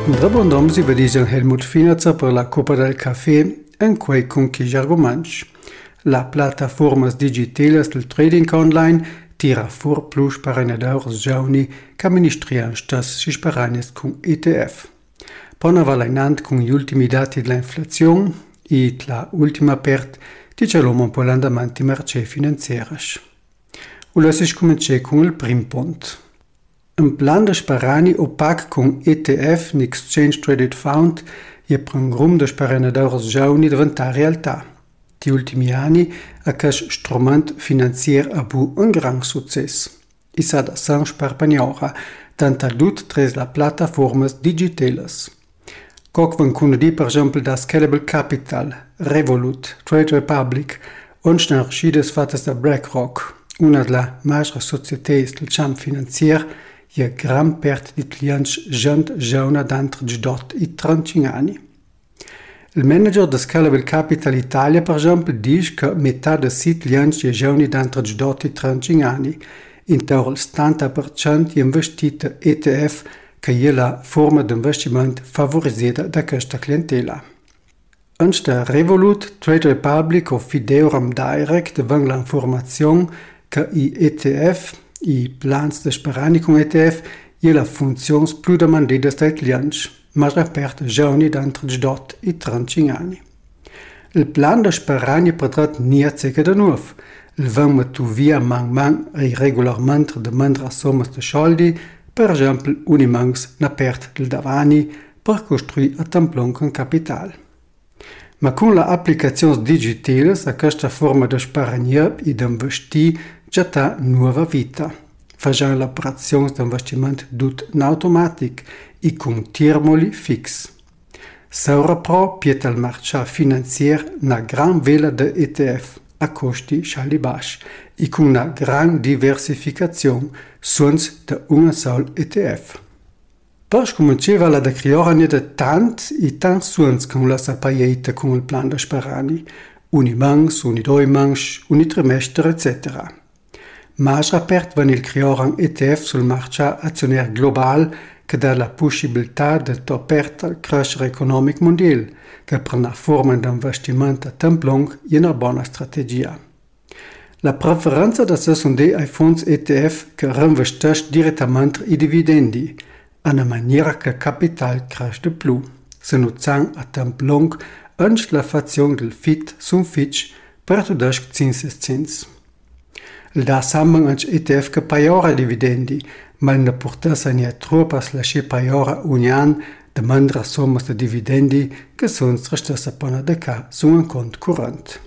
Rabondoms über diesen Helmut Finanzer per la Copa del Café en quei con chi jargomanch. La plataforma digitales del trading online tira fur plus parenadors jauni ca ministrianstas si sparanes con ETF. Pona valainant con gli ultimi dati dell'inflazione e la ultima pert di celomon po l'andamanti marce finanzieras. Ulassis cominciare con il prim pont. Un plan de sparani opac con ETF n'Exchange Traded Fund e prangrum de sparanadors jauni diventa realtà. Ti ultimi anni a cas strument finanzier abu un gran success. I sa da san sparpaniora, tanta dut tres la plataformas digitales. Coc van cunedi per exempel da Scalable Capital, Revolut, Trade Republic, und schides fattes da BlackRock, una de la major societés del champ financier, e gran pert di clients gent jauna d'antre dot i 30 anni. Il manager de Scalable Capital Italia, per esempio, dice che metà de si clients e jauni d'antre dot i 30 anni, intorno il 70% è investito ETF, che è la forma di investimento favorizzata da questa clientela. Anche Revolut, Trade Republic o Fideoram Direct vanno l'informazione che i ETF, i plans de sparani con ETF, e la funzione più demandata dai clienti, ma aperta giovani d'entre 18 e 30 anni. Il plan de sparani potrebbe niente che da nuovo. Il vanno tu via man e regolarmente demandare somme de soldi, per esempio unimangs n'aperta del davani per costruire a templon con capital. Ma con le applicazioni digitali a questa forma de sparania e di investire già da nuova vita. Facciamo l'operazione di investimento tut in automatico e con termoli fix. Saura pro pieta il marcia finanziario una gran vela di ETF a costi sciali bassi e con una gran diversificazione senza da un sol ETF. Poi cominciava la creare di tant e tant suons con la sapaieta con il plan de sparani, unimans, unidoimans, unitrimestre, etc. Mas apert van il creare un ETF sul marcia azionario global che dà la possibilità di aperta al crescere economico mondiale, che per una forma di investimento a tempo lungo è una buona strategia. La preferenza da sesonde ai fondi ETF che reinvestisce direttamente i dividendi, a una maniera che il capitale cresce di più, se nuzzano a tempo lungo anche la fazione del FIT sul Fitch per tudesc zinseszins. Il da samman anche ETF che paiora dividendi, ma ne portassa ne tropas lasce paiora un an de mandra sommas de dividendi che sono stessa pana de ca su un conto current.